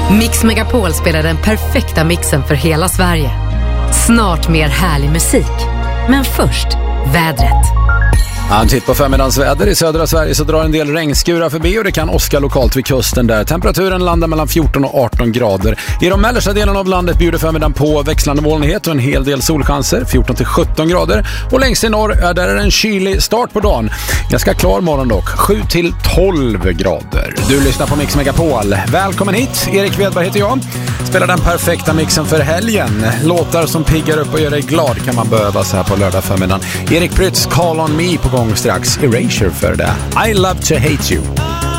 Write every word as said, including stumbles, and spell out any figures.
Mix Megapol spelar den perfekta mixen för hela Sverige. Snart mer härlig musik. Men först, vädret. En titt på förmiddagens väder. I södra Sverige så drar en del regnskurar förbi och det kan åska lokalt vid kusten där. Temperaturen landar mellan fjorton och arton grader. I de mellersta delarna av landet bjuder förmiddagen på växlande molnighet och en hel del solchanser, fjorton till sjutton grader. Och längst i norr är där en kylig start på dagen. Ganska klar morgon dock, sju till tolv grader. Du lyssnar på Mix Megapol. Välkommen hit, Erik Wedberg heter jag. Spelar den perfekta mixen för helgen. Låtar som piggar upp och gör dig glad kan man behöva så här på lördag förmiddagen. Erik Prytz, Call on Me på gång strax. Erasure för det. I love to hate you.